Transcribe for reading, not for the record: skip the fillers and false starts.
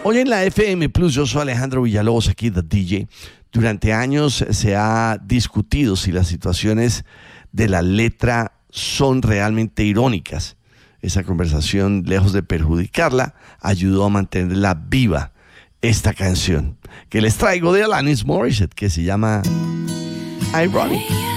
Hoy en la FM Plus, yo soy Alejandro Villalobos, aquí The DJ. Durante años se ha discutido si las situaciones de la letra son realmente irónicas. Esa conversación, lejos de perjudicarla, ayudó a mantenerla viva. Esta canción que les traigo de Alanis Morissette, que se llama Ironic.